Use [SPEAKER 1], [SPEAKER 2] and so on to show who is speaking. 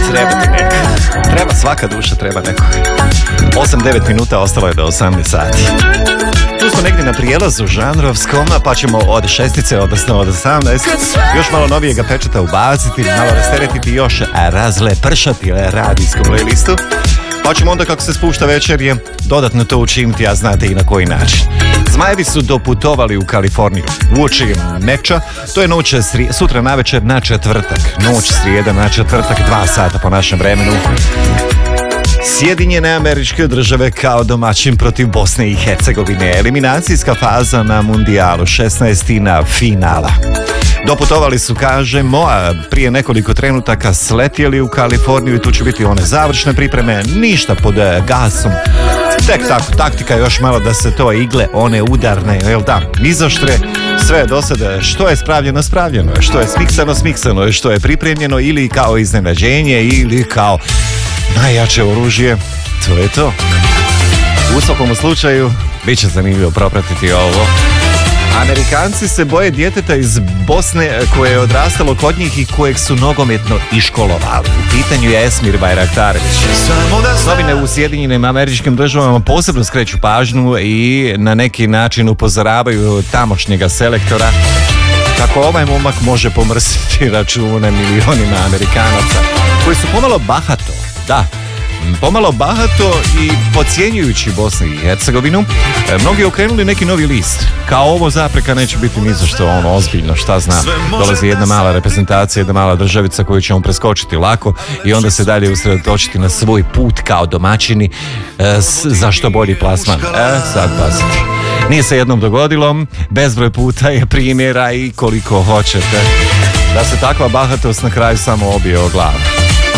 [SPEAKER 1] Treba ti neko. Treba, svaka duša treba nekog. 8-9 minuta, ostalo je do 18 sati. Tu smo negdje na prijelazu žanrovskom, pa ćemo od 6, odnosno od 18, još malo novijega pečata ubaciti, malo rasteretiti, još razlepršati radijsku playlistu. Pa ćemo onda, kako se spušta večer, dodatno to učiniti, a znate i na koji način. Zmajevi su doputovali u Kaliforniju uoči meča, to je noć sutra navečer na četvrtak, noć srijeda na četvrtak, 2 sata po našem vremenu. Sjedinjene Američke Države kao domaćin protiv Bosne i Hercegovine. Eliminacijska faza na mundijalu, 16. finala. Doputovali su, kažemo, prije nekoliko trenutaka sletjeli u Kaliforniju i tu će biti one završne pripreme, ništa pod gasom. Tek tako, taktika još malo da se to igle, one udarne, jel da, izoštre, sve do sada, što je spravljeno, spravljeno je, što je smiksano, smiksano je, što je pripremljeno ili kao iznenađenje ili kao najjače oružje, to je to. U svakom slučaju, bit će zanimljivo propratiti ovo. Amerikanci se boje djeteta iz Bosne koje je odrastalo kod njih i kojeg su nogometno iškolovali. U pitanju je Esmir Bajraktarević. Novine u Sjedinjenim Američkim Državama posebno skreću pažnju i na neki način upozoravaju tamošnjega selektora kako ovaj momak može pomrsiti račune milionima Amerikanaca koji su pomalo bahato, pomalo bahato i podcjenjujući Bosnu i Hercegovinu, mnogi okrenuli neki novi list. Kao ovo zapreka neće biti ni za što ozbiljno, šta znam. Dolazi jedna mala reprezentacija, jedna mala državica koju ćemo preskočiti lako i onda se dalje usredotočiti na svoj put kao domaćini za što bolji plasman. Sad pazite. Nije se jednom dogodilo, bezbroj puta je primjera i koliko hoćete da se takva bahatost na kraju samo obije o glavu.